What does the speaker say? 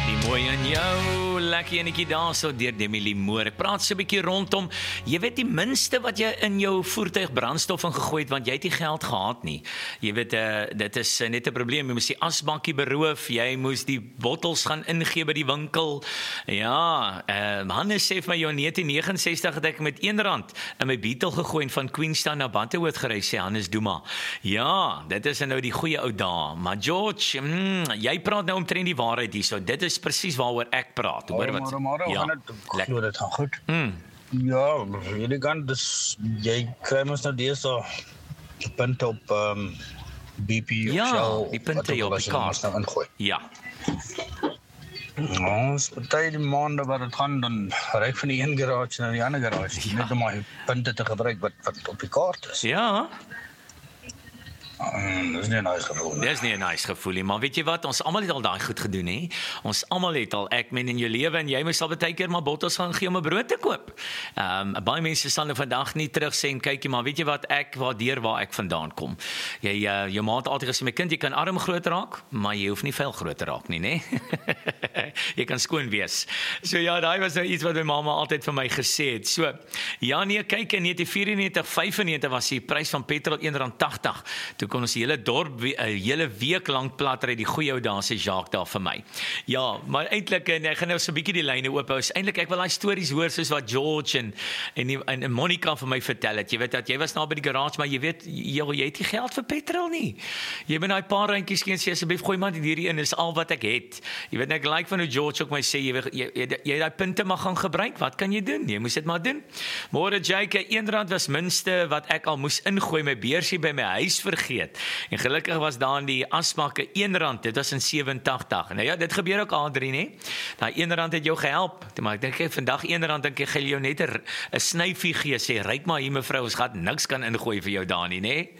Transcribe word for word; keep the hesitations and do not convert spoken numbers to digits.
Mooi aan jou, lekker enetjie daar so deur Demi Limoor. Ek praat so 'n bietjie rondom, jy weet die minste wat jy in jou voertuig brandstof ingegooi het, want jy het nie geld gehad nie. Jy weet, uh, dit is uh, net 'n probleem, jy moes die asbakkie beroof, jy moes die bottels gaan ingee by die winkel. Ja, uh, Hannes sê vir my, in negentien negenensestig het ek met een rand in my Beetle gegooi en van Queenstown na Bantewoord gery, sê Hannes Duma. Ja, dit is nou die goeie ou dae, maar George, mm, jy praat nou omtrent die waarheid hier, so dit is presies waaroor ek praat. Hoor wat? Maar maar Ja, gaan dit glo dit gaan goed. Mm. Ja, hierdie kant dis jy kry mos nou deesdae punte op ehm um, B P of Ja, Shell, die punte wat ook op al die as jy nou kaart. nou ingooi. Ja. Ons party die maande wat dit gaan dan ry ek van die een garage na die ander garage, Ja. net om my punte te gebruik wat wat op die kaart is. Ja, Um, dis nie 'n nice gevoel nie. dis nie 'n nice gevoel nie, maar weet jy wat, ons almal het al daai goed gedoen hè. Ons almal het al, ek meen in jou lewe en jy moes al baie keer maar bottels gaan gee om 'n brood te koop. Ehm um, baie mense sal nou vandag nie terug sê en kykie, maar weet jy wat, ek waardeer waar ek vandaan kom. Jy uh, jou ma het altyd gesê, my kind, jy kan arm groot raak, maar jy hoef nie veel groot te raak nie, nê? Jy kan skoon wees. So ja, daai was nou iets wat my mamma altyd vir my gesê het. So, ja nee, kyk, in negentien vyfennegentig vyfennegentig was die prys van petrol een rand tagtig. Toe kon ons die hele dorp 'n hele week lank plat ry, die goeie ou dae, sê Jacques daar vir my. Ja, maar eintlik, en ek gaan nou so 'n bietjie die lyne oop hou. Eintlik ek wil daai stories hoor soos wat George en en, die, en, en Monica vir my vertel het. Jy weet dat jy was nou by die garage, maar jy weet jy, jy het nie geld vir petrol nie. Jy moet daai paar randjies gee en sê asseblief gooi maar hierdie in, is al wat ek het. Jy weet ek like van hoe George ook my sê jy jy, jy, jy daai punte mag gaan gebruik. Wat kan jy doen? Jy moes dit maar doen. Môre Jake, een rand was minste wat ek al moes ingooi, my beursie by my huis vergeet. En gelukkig was daar in die asbakke een rand, dit was in sewentig. Nou ja, dit gebeur ook Adrie, né? Daai een rand het jou gehelp. Maar ek dink ek vandag een rand dink ek gaan jou net 'n snyfie gee, sê ryk maar hier mevrou, ons gaan niks kan ingooi vir jou daar nie, né?